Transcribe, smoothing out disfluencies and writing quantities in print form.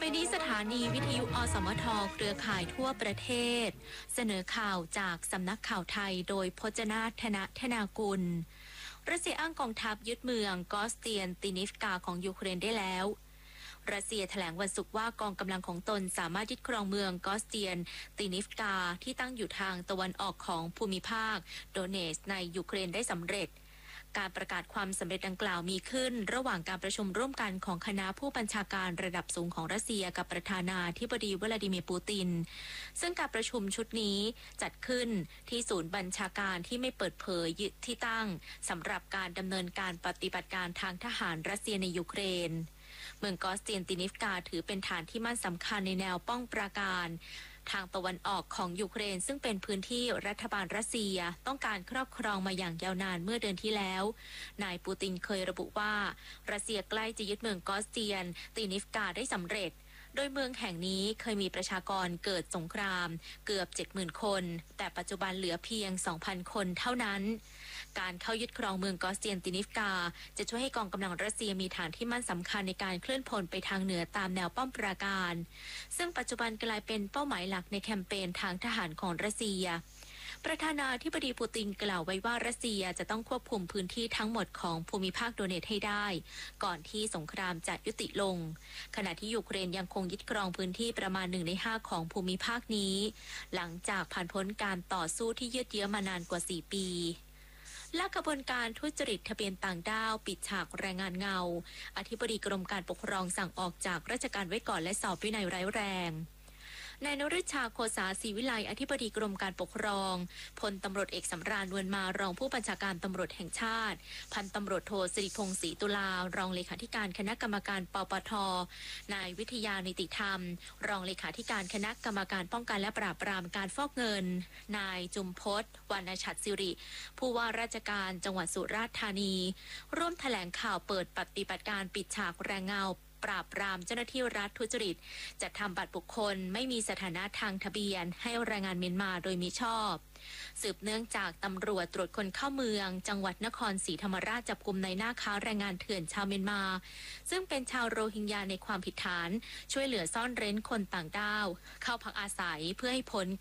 นี้สถานีวิทยุอสมทเครือข่ายทั่วประเทศเสนอข่าวจากสำนักข่าวไทยโดยพจนาถนะธนากุลรัสเซียอ้างกองทัพยึดเมืองกอสเตียนตินิฟกาของยูเครนได้แล้วรัสเซียแถลงวันศุกร์ว่ากองกำลังของตนสามารถยึดครองเมืองกอสเตียนตินิฟกาที่ตั้งอยู่ทางตะวันออกของภูมิภาคโดเนสในยูเครนได้สำเร็จการประกาศความสำเร็จดังกล่าวมีขึ้นระหว่างการประชุมร่วมกันของคณะผู้บัญชาการระดับสูงของรัสเซียกับประธานาธิบดีวลาดิเมียร์ปูตินซึ่งการประชุมชุดนี้จัดขึ้นที่ศูนย์บัญชาการที่ไม่เปิดเผยยึดที่ตั้งสำหรับการดำเนินการปฏิบัติการทางทหารรัสเซียในยูเครนเมืองกอสเตียนตินิฟกาถือเป็นฐานที่มั่นสำคัญในแนวป้องปราการทางตะวันออกของยูเครนซึ่งเป็นพื้นที่รัฐบาลรัสเซียต้องการครอบครองมาอย่างยาวนานเมื่อเดือนที่แล้วนายปูตินเคยระบุว่ารัสเซียใกล้จะยึดเมืองกอสเตียนตินิฟกาได้สำเร็จโดยเมืองแห่งนี้เคยมีประชากรเกิดสงครามเกือบ 70,000 คนแต่ปัจจุบันเหลือเพียง 2,000 คนเท่านั้นการเข้ายึดครองเมืองกอสเตียนตินิฟกาจะช่วยให้กองกำลังรัสเซียมีฐานที่มั่นสำคัญในการเคลื่อนพลไปทางเหนือตามแนวป้อมปราการซึ่งปัจจุบันกลายเป็นเป้าหมายหลักในแคมเปญทางทหารของรัสเซียประธานาธิบดีปูตินกล่าวไว้ว่ารัสเซียจะต้องควบคุมพื้นที่ทั้งหมดของภูมิภาคโดเนตให้ได้ก่อนที่สงครามจะยุติลงขณะที่ยูเครนยังคงยึดครองพื้นที่ประมาณ1 ใน 5ของภูมิภาคนี้หลังจากผ่านพ้นการต่อสู้ที่ยืดเยื้อมานานกว่า4 ปีและกระบวนการทุจริตทะเบียนต่างด้าวปิดฉากแรงงานเงาอธิบดีกรมการปกครองสั่งออกจากราชการไว้ก่อนและสอบวินัยร้ายแรงนายนฤชาโคสาศรีวิไลอธิบดีกรมการปกครองพลตำรวจเอกสำราญนวลมารองผู้บัญชาการตำรวจแห่งชาติพันตำรวจโทสิริพงษ์ศรีตุลารองเลขาธิการคณะกรรมการปปทนายวิทยานิติธรรมรองเลขาธิการคณะกรรมการป้องกันและปราบปรามการฟอกเงินนายจุมพศวรรณฉัตรสิริผู้ว่าราชการจังหวัดสุราษฎร์ธานีร่วมแถลงข่าวเปิดปฏิบัติการปิดฉากแรงเงาปราบปรามเจ้าหน้าที่รัฐทุจริตจัดทำบัตรบุคคลไม่มีสถานะทางทะเบียนให้แรงงานเมียนมาโดยมิชอบสืบเนื่องจากตำรวจตรวจคนเข้าเมืองจังหวัดนครศรีธรรมราชจับกุมในหน้าค้าแรงงานเถื่อนชาวเมียนมาซึ่งเป็นชาวโรฮิงญาในความผิดฐานช่วยเหลือซ่อนเร้นคนต่างด้าวเข้าพักอาศัยเพื่อให้พ้น